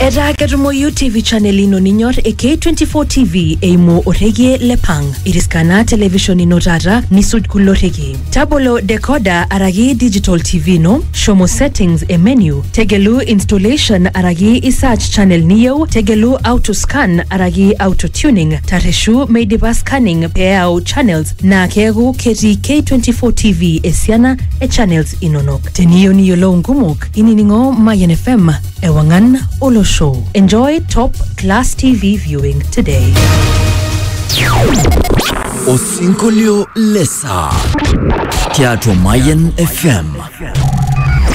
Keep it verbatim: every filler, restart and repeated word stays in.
Era ketumoyu T V channel ino ninyor e K twenty-four T V eimu orege lepang. Iriskana television ino tata nisuj kulo rege. Tabolo decoder aragi digital T V no, shomo settings e menu, tegelu installation aragi isearch channel niyo, tegelu auto scan aragi auto tuning, tareshu meidipa scanning peao channels na kegu keti K twenty-four T V esiana e channels inonok. Teniyo niyo lo ngumuk, ininingo Mayan F M, ewangan Olo Show. Enjoy top class T V viewing today. Osinkolio Lesa Teatro Mayan F M.